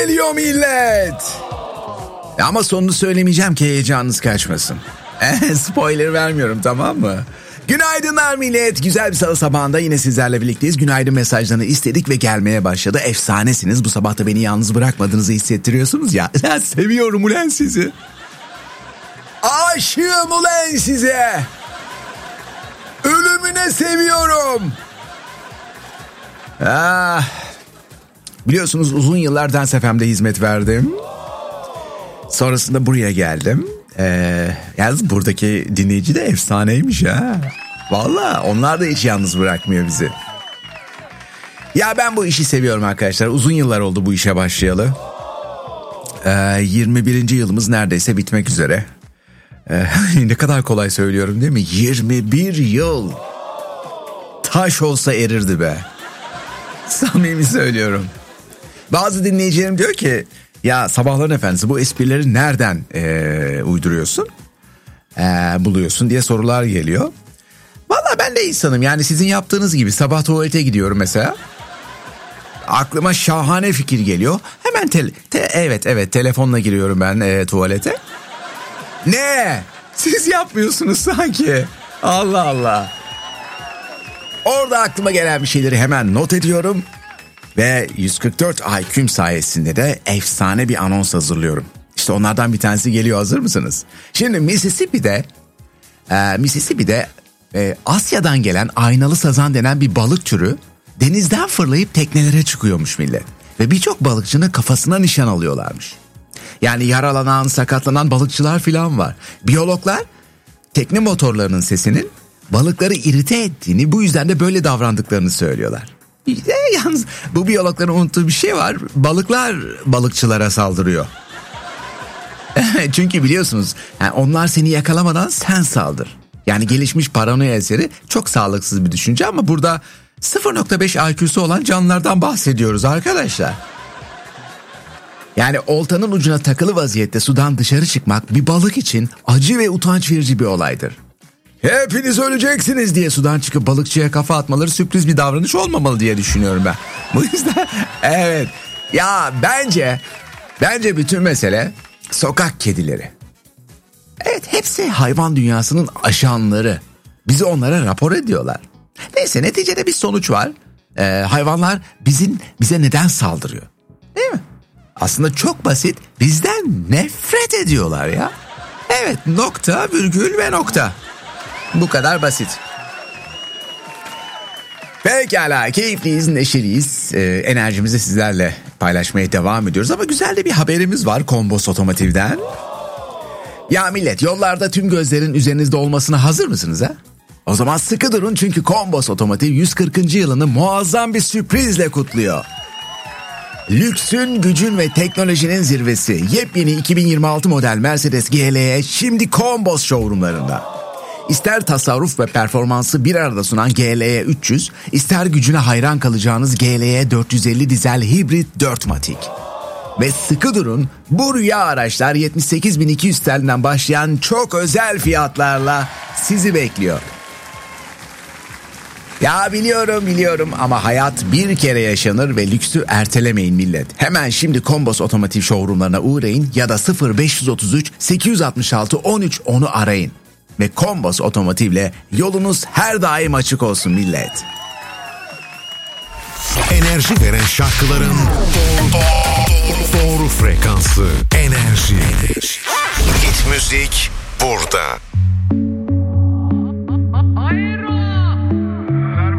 geliyor millet. Ama sonunu söylemeyeceğim ki heyecanınız kaçmasın. Spoiler vermiyorum, tamam mı? Günaydınlar millet. Güzel bir salı sabahında yine sizlerle birlikteyiz. Günaydın mesajlarını istedik ve gelmeye başladı. Efsanesiniz. Bu sabah da beni yalnız bırakmadığınızı hissettiriyorsunuz ya. Seviyorum ulan sizi. Aşığım ulan size. Ölümüne seviyorum. Biliyorsunuz uzun yıllar Dans FM'de hizmet verdim. Sonrasında buraya geldim. Yalnız buradaki dinleyici de efsaneymiş ha. Vallahi onlar da hiç yalnız bırakmıyor bizi. Ya ben bu işi seviyorum arkadaşlar. Uzun yıllar oldu bu işe başlayalı. 21. yılımız neredeyse bitmek üzere. Ne kadar kolay söylüyorum değil mi? 21 yıl. Taş olsa erirdi be. Samimi söylüyorum. Bazı dinleyicilerim diyor ki ya Sabahların Efendisi bu esprileri nereden uyduruyorsun? Buluyorsun diye sorular geliyor. Vallahi ben de insanım, yani sizin yaptığınız gibi sabah tuvalete gidiyorum mesela. Aklıma şahane fikir geliyor. Hemen evet telefonla giriyorum ben tuvalete. Ne? Siz yapmıyorsunuz sanki. Allah Allah. Orada aklıma gelen bir şeyleri hemen not ediyorum. Ve 144 IQ'm sayesinde de efsane bir anons hazırlıyorum. İşte onlardan bir tanesi geliyor, hazır mısınız? Şimdi Mississippi'de Asya'dan gelen aynalı sazan denen bir balık türü denizden fırlayıp teknelere çıkıyormuş millet. Ve birçok balıkçının kafasına nişan alıyorlarmış. Yani yaralanan, sakatlanan balıkçılar falan var. Biyologlar tekne motorlarının sesinin balıkları irite ettiğini, bu yüzden de böyle davrandıklarını söylüyorlar. Yalnız bu biyologların unuttuğu bir şey var. Balıklar balıkçılara saldırıyor. Çünkü biliyorsunuz yani onlar seni yakalamadan sen saldır. Yani gelişmiş paranoya eseri, çok sağlıksız bir düşünce ama burada 0.5 IQ'su olan canlılardan bahsediyoruz arkadaşlar. Yani oltanın ucuna takılı vaziyette sudan dışarı çıkmak bir balık için acı ve utanç verici bir olaydır. Hepiniz öleceksiniz diye sudan çıkıp balıkçıya kafa atmaları sürpriz bir davranış olmamalı diye düşünüyorum ben. Bu yüzden evet ya bence bütün mesele sokak kedileri. Evet, hepsi hayvan dünyasının aşanları. Bizi onlara rapor ediyorlar. Neyse, neticede bir sonuç var. Hayvanlar bize neden saldırıyor? Değil mi? Aslında çok basit. Bizden nefret ediyorlar ya. Evet, nokta, virgül ve nokta. Bu kadar basit. Pekala, keyifliyiz, neşeliyiz. Enerjimizi sizlerle paylaşmaya devam ediyoruz. Ama güzel de bir haberimiz var Combos Otomotiv'den. Ya millet, yollarda tüm gözlerin üzerinizde olmasına hazır mısınız ha? O zaman sıkı durun, çünkü Combos Otomotiv 140. yılını muazzam bir sürprizle kutluyor. Lüksün, gücün ve teknolojinin zirvesi yepyeni 2026 model Mercedes GLE şimdi Combos showroomlarında. İster tasarruf ve performansı bir arada sunan GLE 300, ister gücüne hayran kalacağınız GLE 450 dizel hibrit 4 matik. Ve sıkı durun, bu rüya araçlar 78.200 TL'den başlayan çok özel fiyatlarla sizi bekliyor. Ya biliyorum ama hayat bir kere yaşanır ve lüksü ertelemeyin millet. Hemen şimdi Combos Otomotiv showroomlarına uğrayın ya da 0533 866 1310'u arayın. Ve Combos Otomotiv'le yolunuz her daim açık olsun millet. Enerji veren şarkıların doğru frekansı. Enerji. Hit müzik burada.